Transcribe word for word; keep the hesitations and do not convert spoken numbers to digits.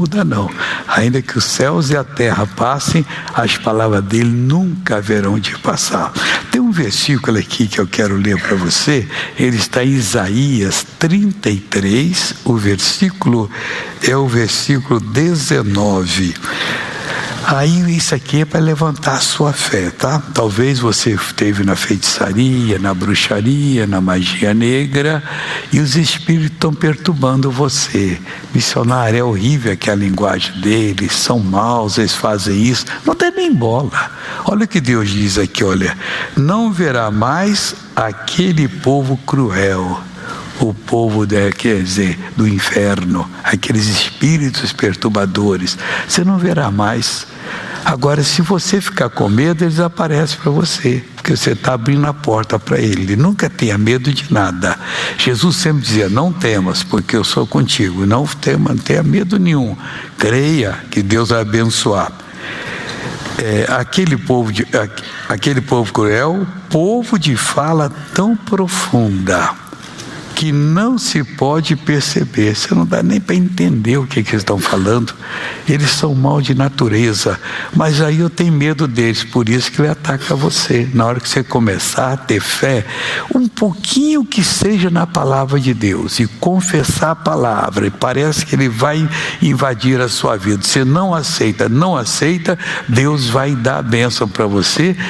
muda não. Ainda que os céus e a terra passem, as palavras dele nunca haverão de passar. Tem um versículo aqui que eu quero ler para você. Ele está em Isaías trinta e três, o versículo é o versículo dezenove. Aí isso aqui é para levantar a sua fé, tá? Talvez você esteve na feitiçaria, na bruxaria, na magia negra, e os espíritos estão perturbando você. Missionário, é horrível aquela linguagem deles, são maus, eles fazem isso. Não tem nem bola. Olha o que Deus diz aqui, olha. Não verá mais aquele povo cruel. O povo, de, quer dizer, do inferno, aqueles espíritos perturbadores, você não verá mais. Agora, se você ficar com medo, eles aparecem para você, porque você está abrindo a porta para ele. Nunca tenha medo de nada. Jesus sempre dizia, não temas, porque eu sou contigo. Não tema, não tenha medo nenhum. Creia que Deus vai abençoar. É, aquele povo de, aquele povo cruel, povo de fala tão profunda, que não se pode perceber, você não dá nem para entender o que, que eles estão falando. Eles são mal de natureza, mas aí eu tenho medo deles, por isso que ele ataca você. Na hora que você começar a ter fé, um pouquinho que seja na palavra de Deus, e confessar a palavra, e parece que ele vai invadir a sua vida. Você não aceita, não aceita, Deus vai dar a bênção para você.